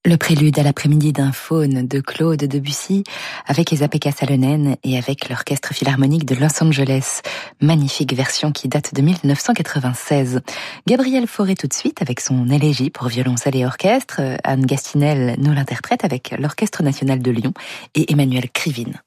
Le prélude à l'après-midi d'un faune de Claude Debussy avec Esa-Pekka Salonen et avec l'Orchestre Philharmonique de Los Angeles. Magnifique version qui date de 1996. Gabriel Fauré tout de suite avec son élégie pour violoncelle et orchestre. Anne Gastinel nous l'interprète avec l'Orchestre National de Lyon et Emmanuel Krivine.